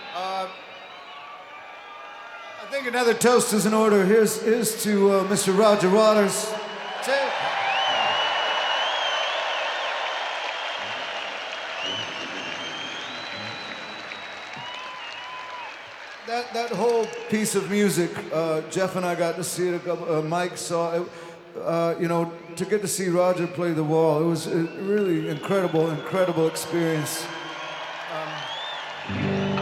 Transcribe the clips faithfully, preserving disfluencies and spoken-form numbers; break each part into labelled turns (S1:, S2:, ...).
S1: Uh, I think another toast is in order. Here's, here's to uh, Mister Roger Waters. Cheers. That, that whole piece of music, uh, Jeff and I got to see it, a couple, uh, Mike saw it. Uh, you know, to get to see Roger play the wall, it was a really incredible, incredible experience. Um,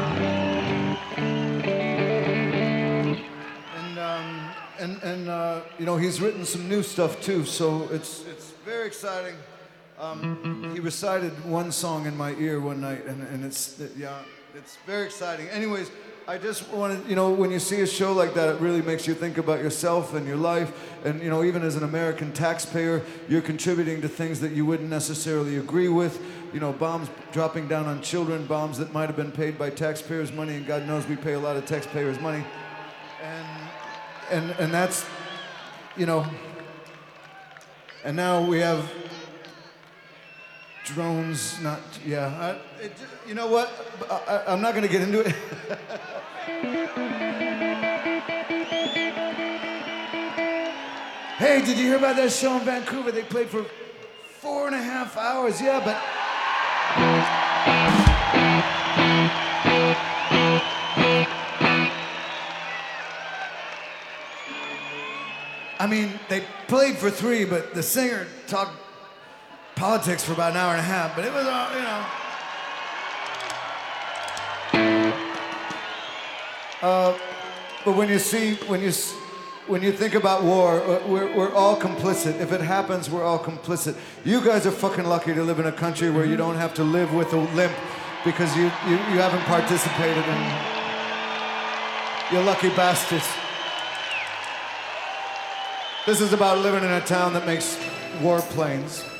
S1: and, um, and, and uh, you know, he's written some new stuff too, so it's, it's very exciting. Um, he recited one song in my ear one night, and, and it's, it, yeah, it's very exciting. Anyways, I just wanted, you know, when you see a show like that, it really makes you think about yourself and your life. And, you know, even as an American taxpayer, you're contributing to things that you wouldn't necessarily agree with. You know, bombs dropping down on children, bombs that might have been paid by taxpayers' money, and God knows we pay a lot of taxpayers' money. And, and, and that's, you know, and now we have drones, not, yeah. I, it, you know what? I, I'm not going to get into it. Hey, did you hear about that show in Vancouver? They played for four and a half hours. Yeah, but... I mean, they played for three, but the singer talked politics for about an hour and a half, but it was, uh, you know... Uh, but when you see, when you, when you think about war, we're, we're all complicit. If it happens, we're all complicit. You guys are fucking lucky to live in a country where you don't have to live with a limp because you, you, you haven't participated in... You're lucky bastards. This is about living in a town that makes warplanes.